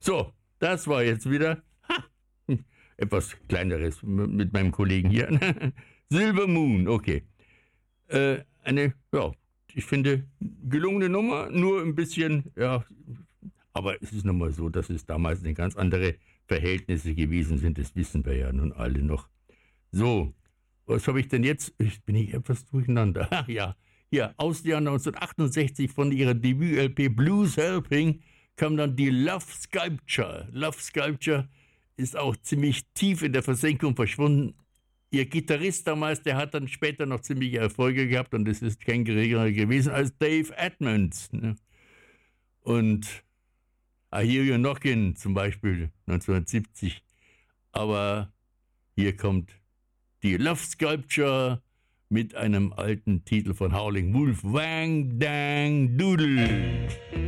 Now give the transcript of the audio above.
So, das war jetzt wieder etwas Kleineres mit meinem Kollegen hier. Silver Moon, okay. Ich finde, gelungene Nummer, nur ein bisschen, ja, aber es ist nun mal so, dass es damals eine ganz andere Verhältnisse gewesen sind, das wissen wir ja nun alle noch. So, was habe ich denn jetzt? Bin ich etwas durcheinander? Ach ja, hier, aus dem Jahr 1968 von ihrer Debüt-LP Blues Helping kam dann die Love Sculpture. Love Sculpture ist auch ziemlich tief in der Versenkung verschwunden. Ihr Gitarrist damals, der hat dann später noch ziemliche Erfolge gehabt und es ist kein geringerer gewesen als Dave Edmunds. Ne? Und I Hear You Knockin' zum Beispiel 1970. Aber hier kommt die Love Sculpture mit einem alten Titel von Howling Wolf, Wang Dang Doodle.